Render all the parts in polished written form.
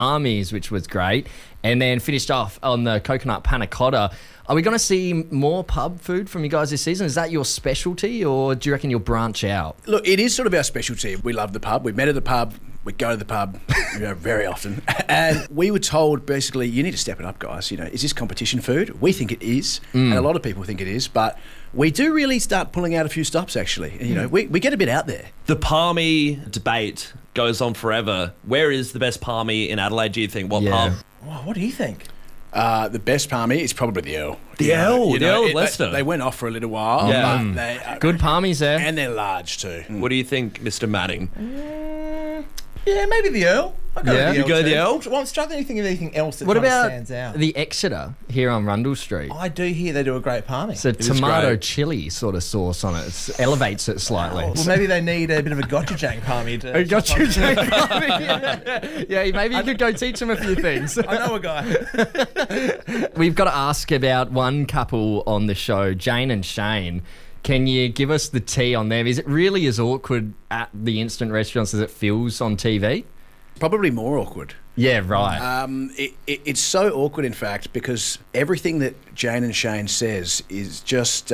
Armies, which was great, and then finished off on the coconut panna cotta. Are we going to see more pub food from you guys this season? Is that your specialty, or do you reckon you'll branch out? Look, it is sort of our specialty. We love the pub. We met at the pub. We go to the pub, very often. And we were told, basically, you need to step it up, guys. Is this competition food? We think it is, and a lot of people think it is, but we do really start pulling out a few stops, actually. We get a bit out there. The palmy debate goes on forever. Where is the best palmy in Adelaide, do you think? What pub? Oh, what do you think? The best palmy is probably the Earl. The Earl of Leicester. They went off for a little while. Yeah. But they, Good palmies there. and they're large too. What do you think, Mr. Manning? Yeah, maybe the Earl. I'll go with the Earl. You go too. the Earl? Well, I'm struggling to think of anything else that What kind of about stands out. the Exeter here on Rundle Street? I do hear they do a great palmy. It's a is tomato great. chili sort of sauce on it. It elevates it slightly. Well, maybe they need a bit of a gochujang palmy. I got you, Jane. Yeah, maybe you could go teach them a few things. I know a guy. We've got to ask about one couple on the show, Jane and Shane. Can you give us the tea on them? Is it really as awkward at the instant restaurants as it feels on TV? Probably more awkward. Yeah, right. It's so awkward, in fact, because everything that Jane and Shane says is just...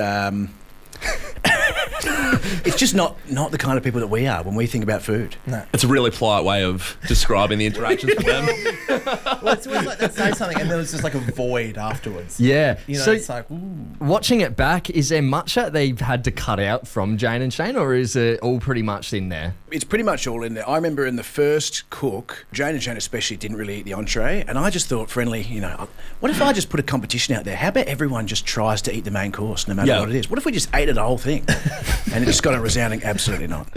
it's just not the kind of people that we are when we think about food. No. It's a really polite way of describing the interactions with them. Well, it's always like they say something and then it's just like a void afterwards. Yeah. So it's like, ooh. watching it back, is there much that they've had to cut out from Jane and Shane, or is it all pretty much in there? It's pretty much all in there. I remember in the first cook, Jane and Shane especially didn't really eat the entree, and I just thought, friendly, what if I just put a competition out there? How about everyone just tries to eat the main course, no matter what it is? What if we just ate the whole thing? And it just got a resounding absolutely not.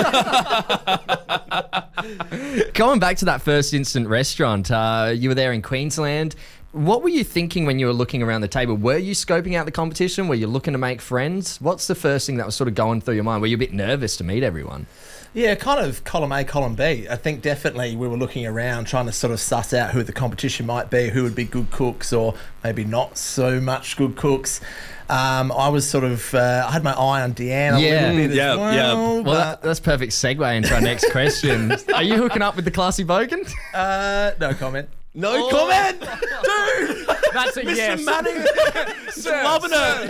Going back to that first instant restaurant, you were there in Queensland. What were you thinking when you were looking around the table? Were you scoping out the competition? Were you looking to make friends? What's the first thing that was sort of going through your mind? Were you a bit nervous to meet everyone? Yeah, kind of column A, column B. I think definitely we were looking around trying to sort of suss out who the competition might be, who would be good cooks or maybe not so much good cooks. I was sort of, I had my eye on Deanne a little bit as well. Well, that's perfect segue into our next question. Are you hooking up with the classy bogan? No comment. No comment! Dude! That's a Mr. yes. Manning! Sir, Loving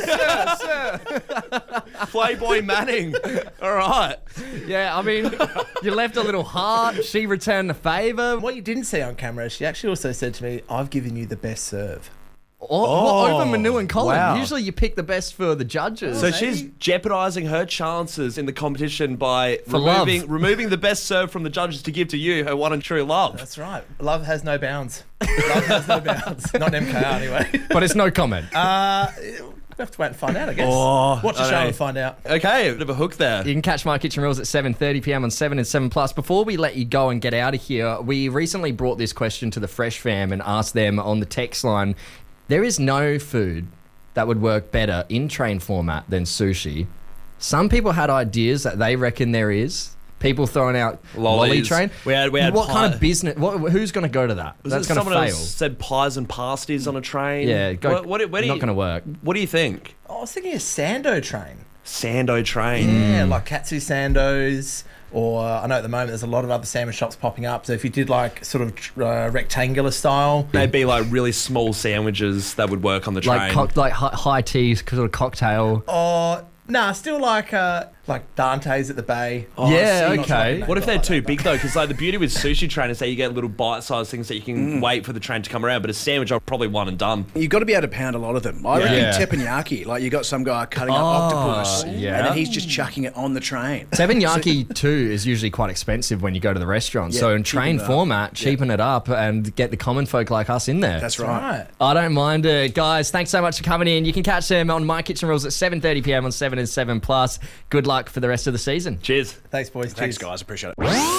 it! Playboy Manning. All right. Yeah, I mean, you left a little heart. She returned the favour. What you didn't see on camera, she actually also said to me, I've given you the best serve. Over Manu and Colin. wow. Usually you pick the best for the judges. So she's jeopardising her chances in the competition by For love. removing the best serve from the judges to give to you, her one and true love. That's right. Love has no bounds. Love has no bounds. Not MKR anyway. But it's no comment. We'll have to wait and find out, I guess. Oh, Watch the I show know. and find out. Okay, a bit of a hook there. You can catch My Kitchen Rules at 7:30pm on 7 and 7 Plus. Before we let you go and get out of here, we recently brought this question to the Fresh Fam and asked them on the text line, there is no food that would work better in train format than sushi. Some people had ideas that they reckon there is. People throwing out lolly Lollies. train. We had what pie. kind of business? Who's going to go to that? That's going to someone fail. else said pies and pasties on a train? Yeah, What do you, not going to work. What do you think? I was thinking a Sando train. Sando train. Yeah, like Katsu Sandos. Or I know at the moment there's a lot of other salmon shops popping up. So if you did like sort of rectangular style. They'd be like really small sandwiches that would work on the train. Like high tea sort of cocktail. Nah, still like Dante's at the Bay. Yeah, not okay. trying to What if they're make it too like big though? Because like the beauty with sushi train is that you get little bite-sized things that you can wait for the train to come around. But a sandwich, I'll probably one and done. You've got to be able to pound a lot of them. I reckon teppanyaki, like you got some guy cutting up octopus, yeah. and then he's just chucking it on the train. Teppanyaki too is usually quite expensive when you go to the restaurant. Yeah, so in cheapen train it up. format, cheapen it up and get the common folk like us in there. That's that. right. Right. I don't mind it. Guys, thanks so much for coming in. You can catch them on My Kitchen Rules at 7:30pm on 7 and 7 Plus. Good luck for the rest of the season. Cheers. Thanks, boys. Thanks, Cheers. guys. Appreciate it.